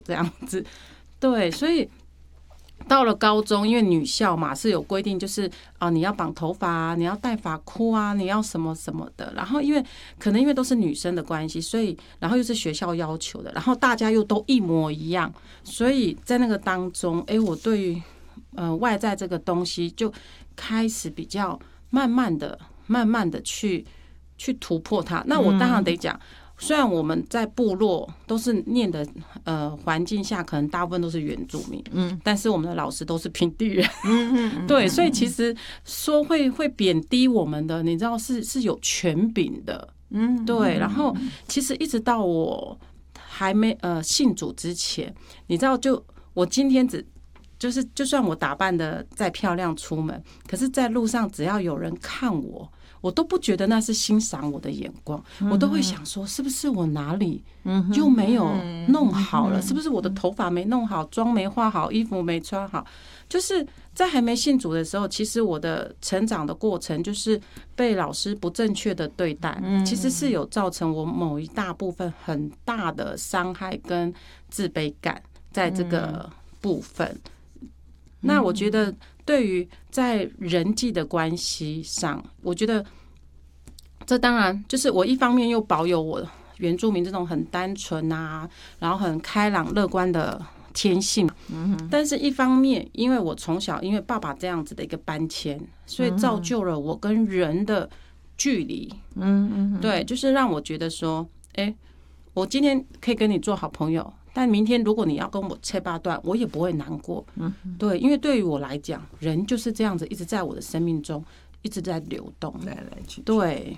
这样子。对，所以到了高中，因为女校嘛是有规定，就是你要绑头发啊，你要戴发箍啊，你要什么什么的。然后可能因为都是女生的关系，所以然后又是学校要求的，然后大家又都一模一样，所以在那个当中，我对于外在这个东西就开始比较慢慢的去突破它。那我当然得讲。虽然我们在部落都是念的环境下，可能大部分都是原住民，但是我们的老师都是平地人，对，所以其实说会贬低我们的，你知道是有权柄的，对。然后其实一直到我还没信主之前，你知道，就我今天就算我打扮的再漂亮出门，可是在路上只要有人看我都不觉得那是欣赏我的眼光，我都会想说，是不是我哪里就没有弄好了？是不是我的头发没弄好，妆没化好，衣服没穿好？就是在还没信主的时候，其实我的成长的过程就是被老师不正确的对待，其实是有造成我某一大部分很大的伤害跟自卑感在这个部分。那我觉得对于在人际的关系上，我觉得这当然就是我一方面又保有我原住民这种很单纯啊，然后很开朗乐观的天性，但是一方面因为我从小因为爸爸这样子的一个搬迁，所以造就了我跟人的距离，对，就是让我觉得说，我今天可以跟你做好朋友，但明天如果你要跟我切八段，我也不会难过。对，因为对于我来讲，人就是这样子，一直在我的生命中一直在流动， 来来去去。 对，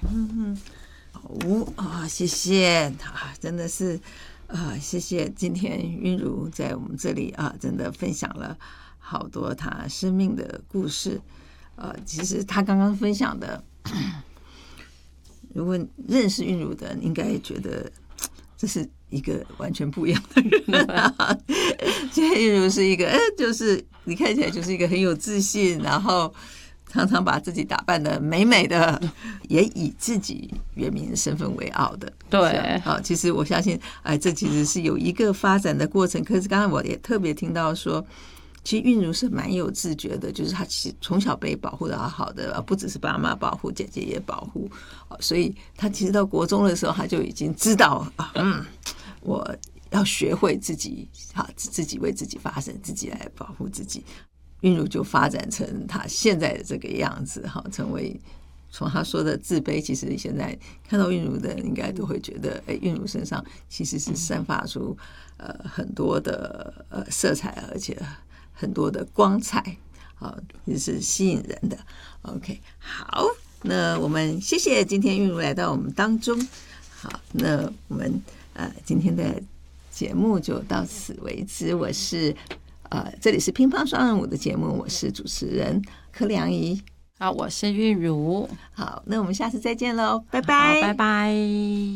谢谢真的是谢谢今天韵如在我们这里真的分享了好多她生命的故事。其实她刚刚分享的，如果认识韵如的，应该觉得这是一个完全不一样的人现在韵如是一个就是你看起来就是一个很有自信，然后常常把自己打扮的美美的，也以自己原民身份为傲的。 对， 其实我相信这其实是有一个发展的过程。可是刚刚我也特别听到说，其实韵如是蛮有自觉的，就是她其实从小被保护的好好的，不只是爸妈保护，姐姐也保护，所以她其实到国中的时候，她就已经知道我要学会自己为自己发声，自己来保护自己。韵如就发展成她现在的这个样子，成为从她说的自卑，其实现在看到韵如的应该都会觉得，韵如身上其实是散发出很多的色彩，而且很多的光彩，也是吸引人的。OK， 好，那我们谢谢今天韵如来到我们当中。好，那我们今天的节目就到此为止。我是这里是乒乓双人舞的节目，我是主持人柯良仪。 好，我是韵如。 好，那我们下次再见喽，拜拜， 拜拜。